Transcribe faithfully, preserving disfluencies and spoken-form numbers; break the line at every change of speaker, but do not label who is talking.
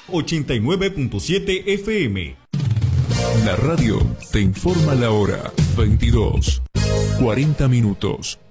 ochenta y nueve punto siete F M.
La radio te informa la hora. veintidós, cuarenta minutos.